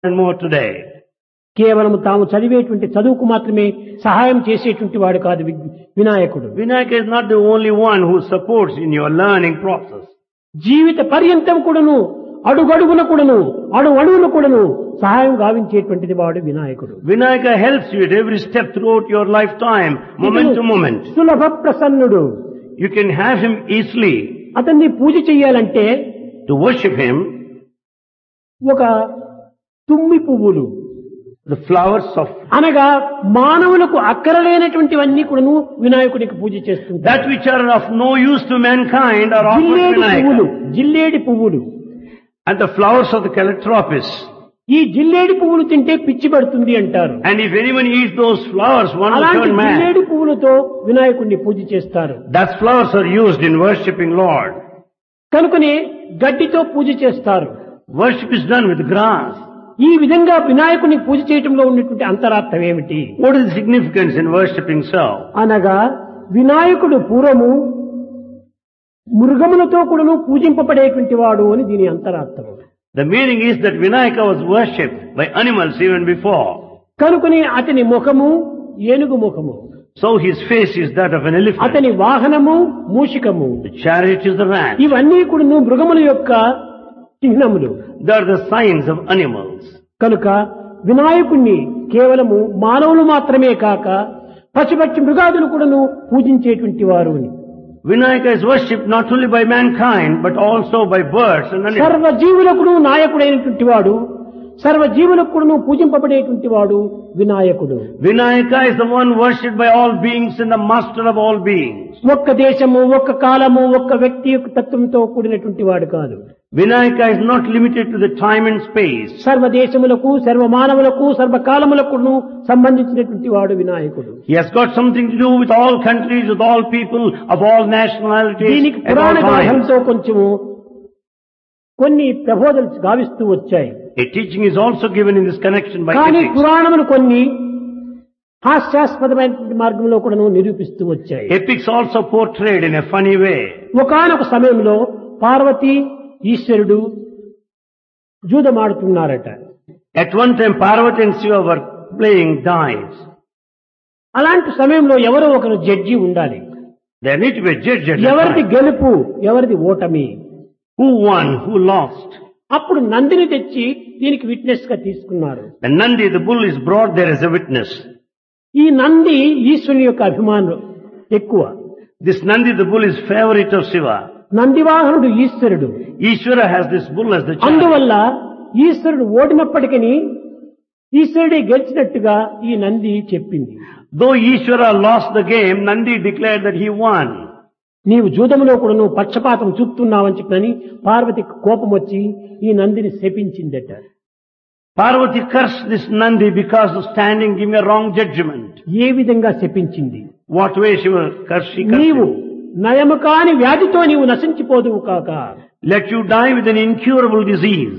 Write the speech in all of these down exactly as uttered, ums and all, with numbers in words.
and more today. కేవలం తాము చదివేటువంటి చదువుకు మాత్రమే సహాయం చేసేటువంటి వాడు కాదు వి- వినాయకుడు. Vinayaka is not the only one who supports in your learning process. జీవిత పర్యంతం కూడాను అడుగడుగున కూడాను అడు అడుగున కూడాను సహాయం గావించేటువంటిది వాడు వినాయకుడు. Vinayaka helps you at every step throughout your lifetime, moment to moment. సులభ ప్రసన్నుడు. You can have him easily. అతన్ని పూజ చెయ్యాలంటే To worship him, ఒక తుమ్మి పువ్వులు the flowers of అనగా మానవులకు అక్కరలేనటువంటివన్నీ కూడాను వినాయకుడికి పూజ చేస్తుంది. that which are of no use to mankind are offered జిల్లేడి పువ్వులు Vinayaka. జిల్లేడి పువ్వులు And the flowers of the calotropis. ఈ జిల్లేడి పువ్వులు తింటే పిచ్చి పడుతుంది అంటారు. And if anyone eats those flowers, one will అలాంటి turn mad. జిల్లేడి పువ్వులతో వినాయకుడిని పూజ చేస్తారు. That flowers are used in worshipping Lord. కనుకనే గడ్డితో పూజ చేస్తారు. Worship is done with grass. ఈ విధంగా వినాయకుడిని పూజ చేయటంలో ఉన్నటువంటి అంతరార్థం ఏమిటి What is the significance in worshipping so? అనగా వినాయకుడు పూర్వము మృగములతో కూడాను పూజింపబడేటువంటి వాడు అని దీని అంతరార్థం. The meaning is that Vinayaka was worshipped by animals even before. కనుకనే అతని ముఖము ఏనుగు ముఖము, So his face is that of an elephant. అతని వాహనము మూషికము, The chariot is the rat. ఇవన్నీ కూడాను మృగముల యొక్క చిహ్నములు. They are the signs of animals. కనుక వినాయకుణ్ణి కేవలము మానవులు మాత్రమే కాక పశుపక్షి మృగాదులు కూడాను పూజించేటువంటి వారు అని. Vinayaka is worshipped not only by mankind but also by birds and animals. సర్వ జీవులకును నాయకుడైనటువంటి వాడు, సర్వ జీవులకు కూడాను పూజింపబడేటువంటి వాడు వినాయకుడు. Vinayaka is the one worshipped by all beings and the master of all beings. ఒక్క దేశము, ఒక్క కాలము, ఒక్క వ్యక్తి యొక్క తత్వంతో కూడినటువంటి వాడు కాదు. Vinayaka is not limited to the time and space. సర్వ దేశములకు, సర్వ మానవులకు, సర్వ కాలములకు సంబంధించినటువంటి వాడు వినాయకుడు. He has got something to do with all countries, with all people, of all nationalities, దీనికి at all పురాణ times. గ్రంథంతో కొంచెము కొన్ని ప్రబోధలు గావిస్తూ వచ్చాయి. A teaching is also given in this connection by కానీ ethics. పురాణములు కొన్ని హాస్యాస్పదమైనటువంటి మార్గంలో కూడా నిరూపిస్తూ వచ్చాయి. Epics also portrayed in a funny way. ఒకానొక సమయంలో పార్వతి ఈశ్వరుడు జూదమాడుతున్నారట. At one time Parvati and Shiva were playing dice. అలాంటి సమయంలో ఎవరో ఒకరు జడ్జి ఉండాలి. There need to be a judge at that ఎవరిది time. గెలుపు, ఎవరిది ఓటమి. Who won, who lost. అప్పుడు నందిని తెచ్చి దీనికి విట్నెస్ గా తీసుకున్నారు. The Nandi, the bull, is brought there as a witness. ఈ నంది ఈశ్వరుని యొక్క అభిమానం ఎక్కువ. This Nandi, the bull, is favorite of Shiva. నందివాహనుడు ఈశ్వరుడు. Ishvara has this bull as the child. అందువల్ల ఈశ్వరుడు ఓడినప్పటికీ ఈశ్వరుడే గెలిచినట్టుగా ఈ నంది చెప్పింది. Though Ishvara lost the game, Nandi declared that he won. నీవు జూదములో కూడా నువ్వు పక్షపాతం చూపుతున్నావని చెప్పని పార్వతికి కోపం వచ్చి ఈ Nandini శపించిందట. Parvati cursed this Nandi because of standing giving a wrong judgment. ఏ విధంగా శపించింది? What way she was cursed? She cursed నీవు him. నయము కాని వ్యాధితో నీవు నశించిపోదువు కాక. Let you die with an incurable disease.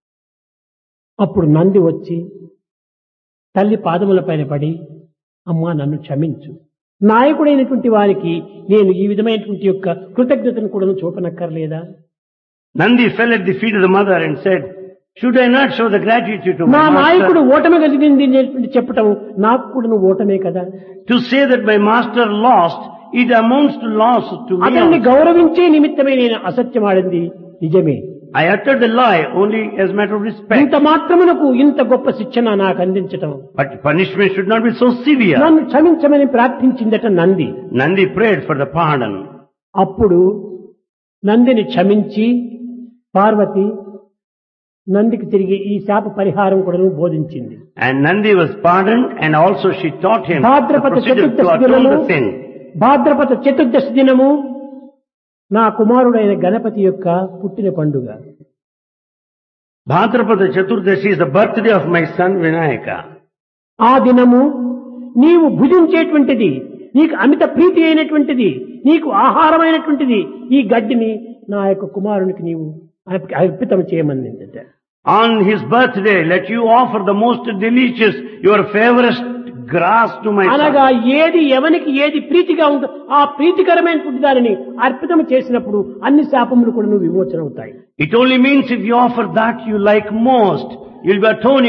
అప్పుడు నంది వచ్చి తల్లి పాదముల పైన పడి, అమ్మా నన్ను క్షమించు, నాయకుడైనటువంటి వారికి నేను ఈ విధమైనటువంటి యొక్క కృతజ్ఞతను కూడా చూపనక్కర్లేదా? Nandi fell at the feet of the mother and said, should I not show the gratitude to నా my నాయకుడు master? ఓటమి కలిగింది అనేటువంటి చెప్పటం నాకు కూడా నువ్వు ఓటమే కదా. To say that my master lost, it amounts to loss to me అతన్ని also. గౌరవించే నిమిత్తమే నేను అసత్యమాడింది నిజమే. I uttered the lie only as a matter of respect. ఇంత మాత్రమునకు ఇంత గొప్ప శిక్షణ నాకు అందించటం, But punishment should not be so severe. నన్ను క్షమించమని ప్రార్థించిందట Nandi. Nandi prayed for the pardon. అప్పుడు నందిని క్షమించి పార్వతి నందికి తిరిగి ఈ శాప పరిహారం కూడా బోధించింది. And Nandi was pardoned and also she taught him the Bhadrapada procedure to Chaturdashi atone దినము the sin. భాద్రపద చతుర్దశి దినము నా కుమారుడైన గణపతి యొక్క పుట్టిన పండుగ. Bhadrapada Chaturdashi is the birthday of my son Vinayaka. ఆ దినము నీవు భుజించేటువంటిది, నీకు అమిత ప్రీతి అయినటువంటిది, నీకు ఆహారమైనటువంటిది ఈ గడ్డిని నా యొక్క కుమారునికి నీవు అర్ప- అర్పితం చేయమనిందట. On his birthday, let you offer the most delicious, your favorite grass to my అనగా son. ఏది ఎవనికి ఏది ప్రీతిగా ఉందో ఆ ప్రీతికరమైనటువంటి దానిని అర్పితం చేసినప్పుడు అన్ని శాపములు కూడా నువ్వు విమోచన అవుతాయి. It only means if you offer that you like most, you'll be atoning